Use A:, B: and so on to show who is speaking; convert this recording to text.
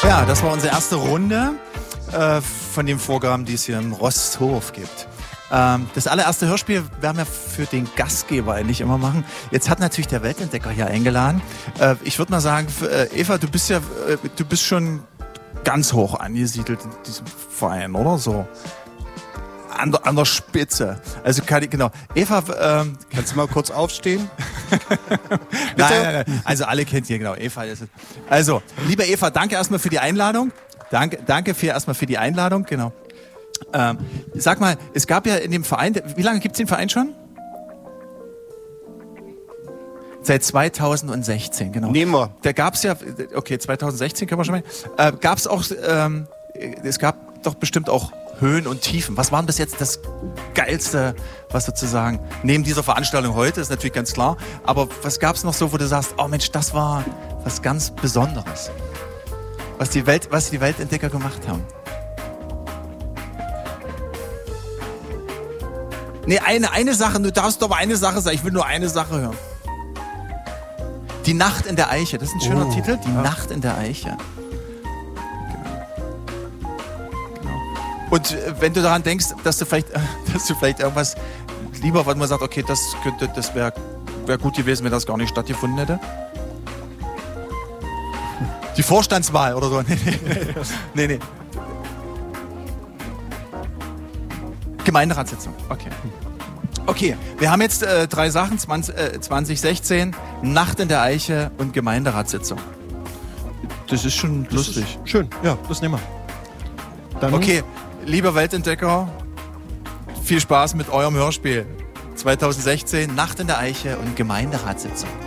A: Ja, das war unsere erste Runde von dem Programm, die es hier im Rosthof gibt. Das allererste Hörspiel werden wir für den Gastgeber eigentlich immer machen. Jetzt hat natürlich der Weltentdecker hier eingeladen. Ich würde mal sagen, Eva, du bist schon ganz hoch angesiedelt in diesem Verein, oder so? An der Spitze. Also genau. Eva,
B: kannst du mal kurz aufstehen?
A: Nein. Also alle kennt ihr, genau. Eva ist es. Also, liebe Eva, danke erstmal für die Einladung. Danke erstmal für die Einladung, genau. Sag mal, es gab ja in dem Verein, wie lange gibt es den Verein schon? Seit 2016, genau.
B: Nehmen wir.
A: Da gab es ja, okay, 2016 können wir schon mal. Gab es auch, es gab doch bestimmt auch Höhen und Tiefen. Was war denn bis jetzt das Geilste, was sozusagen, neben dieser Veranstaltung heute, ist natürlich ganz klar, aber was gab es noch so, wo du sagst, oh Mensch, das war was ganz Besonderes, was die Weltentdecker gemacht haben? Nee, eine Sache, du darfst doch eine Sache sagen, ich will nur eine Sache hören. Die Nacht in der Eiche, das ist ein schöner Titel, Die Nacht in der Eiche. Und wenn du daran denkst, dass du vielleicht irgendwas lieber, was man sagt, okay, das wäre gut gewesen, wenn das gar nicht stattgefunden hätte. Die Vorstandswahl oder so. Nee. Gemeinderatssitzung. Okay, wir haben jetzt 3 Sachen, 2016, Nacht in der Eiche und Gemeinderatssitzung. Das ist schon lustig.
C: Schön, ja, das nehmen wir. Dann
A: okay. Lieber Weltentdecker, viel Spaß mit eurem Hörspiel. 2016, Nacht in der Eiche und Gemeinderatssitzung.